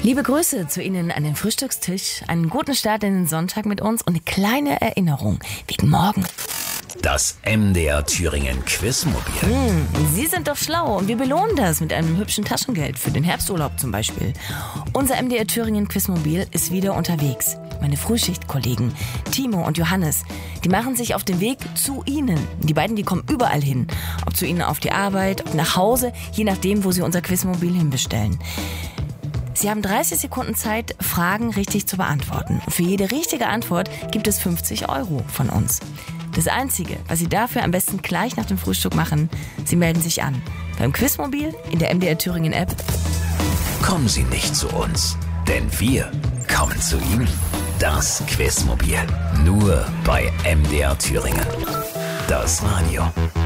Liebe Grüße zu Ihnen an den Frühstückstisch, einen guten Start in den Sonntag mit uns und eine kleine Erinnerung wegen morgen. Das MDR Thüringen Quizmobil. Sie sind doch schlau und wir belohnen das mit einem hübschen Taschengeld für den Herbsturlaub zum Beispiel. Unser MDR Thüringen Quizmobil ist wieder unterwegs. Meine Frühschichtkollegen Timo und Johannes, die machen sich auf den Weg zu Ihnen. Die beiden, die kommen überall hin. Ob zu Ihnen auf die Arbeit, ob nach Hause, je nachdem, wo Sie unser Quizmobil hinbestellen. Sie haben 30 Sekunden Zeit, Fragen richtig zu beantworten. Für jede richtige Antwort gibt es 50 € von uns. Das Einzige, was Sie dafür am besten gleich nach dem Frühstück machen, Sie melden sich an. Beim Quizmobil, in der MDR Thüringen App. Kommen Sie nicht zu uns, denn wir kommen zu Ihnen. Das Quizmobil, nur bei MDR Thüringen. Das Radio.